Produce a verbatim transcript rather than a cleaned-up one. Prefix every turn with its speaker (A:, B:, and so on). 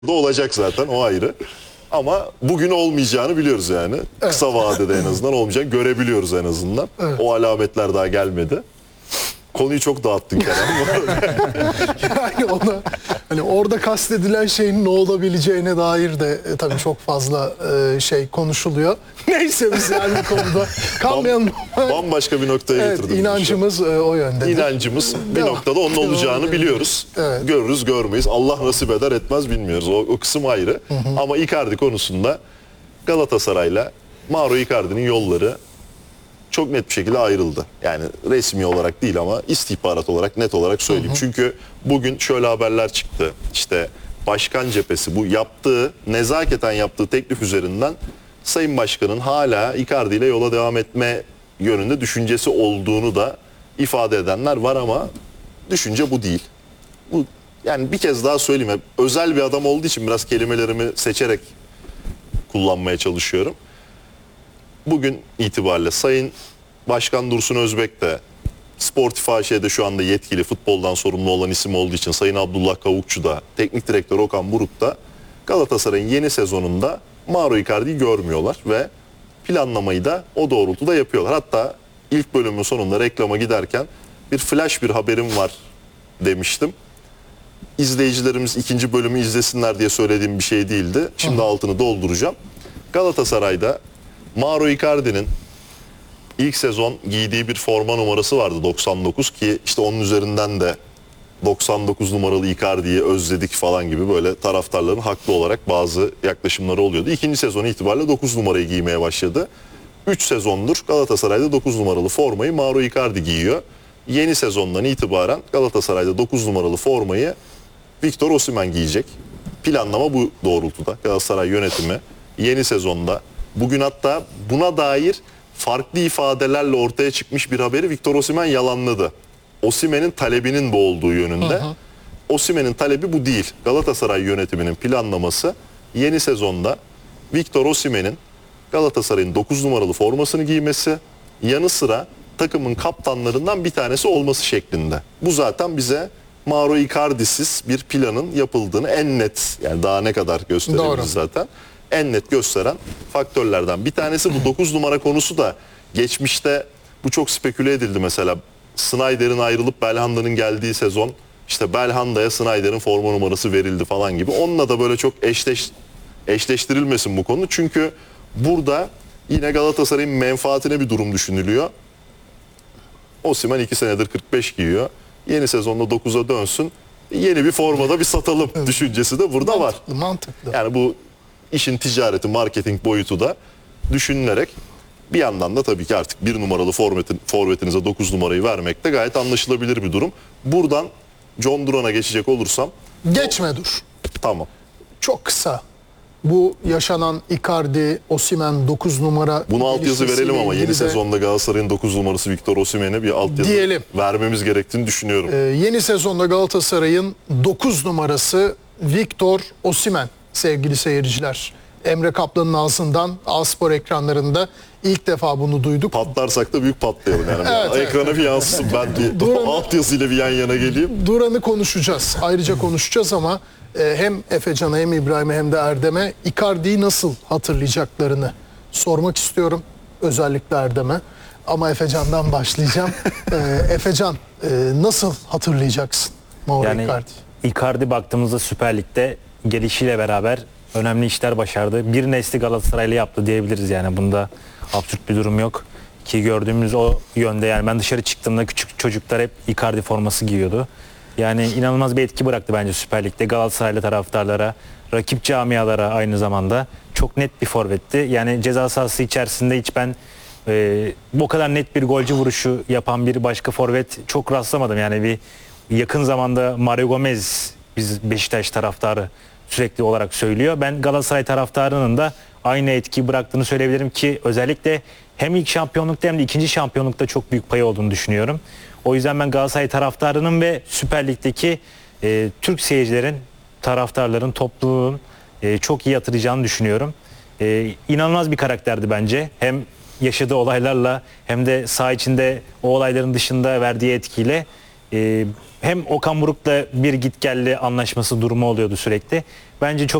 A: da olacak zaten, o ayrı. Ama bugün olmayacağını biliyoruz yani. Evet. Kısa vadede en azından olmayacağını görebiliyoruz en azından. Evet. O alametler daha gelmedi. Konuyu çok dağıttın Kerem.
B: Yani ona hani orada kastedilen şeyin ne olabileceğine dair de e, tabii çok fazla e, şey konuşuluyor. Neyse biz yani bu konuda kalmayalım.
A: Bam, bambaşka bir noktaya
B: evet,
A: getirdim.
B: inancımız e, o yönde.
A: İnancımız bir noktada onun olacağını biliyoruz. Evet. Görürüz görmeyiz. Allah nasip eder etmez bilmiyoruz. O, o kısım ayrı. Hı hı. Ama Icardi konusunda Galatasaray'la Mauro Icardi'nin yolları çok net bir şekilde ayrıldı. Yani resmi olarak değil ama istihbarat olarak net olarak söyleyeyim. Hı hı. Çünkü bugün şöyle haberler çıktı. İşte başkan cephesi bu yaptığı, nezaketen yaptığı teklif üzerinden Sayın Başkan'ın hala Icardi ile yola devam etme yönünde düşüncesi olduğunu da ifade edenler var ama düşünce bu değil. Bu, yani bir kez daha söyleyeyim. Özel bir adam olduğu için biraz kelimelerimi seçerek kullanmaya çalışıyorum. Bugün itibariyle Sayın Başkan Dursun Özbek de Sportif A Ş'de şu anda yetkili, futboldan sorumlu olan isim olduğu için Sayın Abdullah Kavukçu da, Teknik Direktör Okan Buruk da Galatasaray'ın yeni sezonunda Mauro Icardi'yi görmüyorlar ve planlamayı da o doğrultuda yapıyorlar. Hatta ilk bölümün sonunda reklama giderken bir flash bir haberim var demiştim. İzleyicilerimiz ikinci bölümü izlesinler diye söylediğim bir şey değildi. Şimdi Hı. altını dolduracağım. Galatasaray'da Mauro Icardi'nin ilk sezon giydiği bir forma numarası vardı, doksan dokuz, ki işte onun üzerinden de doksan dokuz numaralı Icardi'yi özledik falan gibi böyle taraftarların haklı olarak bazı yaklaşımları oluyordu. İkinci sezonu itibariyle dokuz numarayı giymeye başladı. üç sezondur Galatasaray'da dokuz numaralı formayı Mauro Icardi giyiyor. Yeni sezondan itibaren Galatasaray'da dokuz numaralı formayı Victor Osimhen giyecek. Planlama bu doğrultuda. Galatasaray yönetimi yeni sezonda, bugün hatta buna dair farklı ifadelerle ortaya çıkmış bir haberi Victor Osimhen yalanladı. Osimhen'in talebinin bu olduğu yönünde. Osimhen'in talebi bu değil. Galatasaray yönetiminin planlaması yeni sezonda Victor Osimhen'in Galatasaray'ın dokuz numaralı formasını giymesi, yanı sıra takımın kaptanlarından bir tanesi olması şeklinde. Bu zaten bize Mauro Icardi'siz bir planın yapıldığını en net, yani daha ne kadar gösterebiliriz zaten, en net gösteren faktörlerden bir tanesi. Bu dokuz numara konusu da geçmişte bu çok speküle edildi mesela. Snyder'in ayrılıp Belhanda'nın geldiği sezon işte Belhanda'ya Snyder'in forma numarası verildi falan gibi. Onunla da böyle çok eşleş, eşleştirilmesin bu konu. Çünkü burada yine Galatasaray'ın menfaatine bir durum düşünülüyor. Osimhen iki senedir kırk beş giyiyor. Yeni sezonda dokuza dönsün. Yeni bir formada bir satalım düşüncesi de burada
B: mantıklı,
A: var.
B: Mantıklı.
A: Yani bu işin ticareti, marketing boyutu da düşünülerek, bir yandan da tabii ki artık bir numaralı forvetin, forvetinize dokuz numarayı vermek de gayet anlaşılabilir bir durum. Buradan John Duran'a geçecek olursam.
B: Geçme o... dur.
A: Tamam.
B: Çok kısa. Bu yaşanan Icardi, Osimhen dokuz numara...
A: Bunu altyazı verelim ama yeni de... sezonda Galatasaray'ın dokuz numarası Victor Osimhen'e bir altyazı diyelim, vermemiz gerektiğini düşünüyorum.
B: Ee, yeni sezonda Galatasaray'ın dokuz numarası Victor Osimhen sevgili seyirciler. Emre Kaplan'ın ağzından A-Spor ekranlarında ilk defa bunu duyduk.
A: Patlarsak da büyük patlayalım yani. Evet, evet. Ekrana bir yansısın, ben bir Duran, altyazıyla bir yan yana geleyim.
B: Duran'ı konuşacağız. Ayrıca konuşacağız ama e, hem Efecan'a hem İbrahim'e hem de Erdem'e Icardi'yi nasıl hatırlayacaklarını sormak istiyorum. Özellikle Erdem'e. Ama Efecan'dan başlayacağım. e, Efecan, e, nasıl hatırlayacaksın Mauro
C: yani,
B: Icardi?
C: Icardi baktığımızda Süper Lig'de gelişiyle beraber önemli işler başardı. Bir nesli Galatasaraylı yaptı diyebiliriz yani. Bunda absürt bir durum yok. Ki gördüğümüz o yönde, yani ben dışarı çıktığımda küçük çocuklar hep Icardi forması giyiyordu. Yani inanılmaz bir etki bıraktı bence Süper Lig'de Galatasaraylı taraftarlara, rakip camialara aynı zamanda. Çok net bir forvetti. Yani ceza sahası içerisinde hiç ben e, bu kadar net bir golcü vuruşu yapan bir başka forvet çok rastlamadım. Yani bir yakın zamanda Mario Gomez, biz Beşiktaş taraftarı sürekli olarak söylüyor. Ben Galatasaray taraftarının da aynı etkiyi bıraktığını söyleyebilirim ki özellikle hem ilk şampiyonlukta hem de ikinci şampiyonlukta çok büyük payı olduğunu düşünüyorum. O yüzden ben Galatasaray taraftarının ve Süper Lig'deki e, Türk seyircilerin, taraftarların, topluluğun e, çok iyi hatırlayacağını düşünüyorum. E, inanılmaz bir karakterdi bence. Hem yaşadığı olaylarla hem de saha içinde o olayların dışında verdiği etkiyle e, hem Okan Buruk'la bir gitgelli anlaşması durumu oluyordu sürekli. Bence çok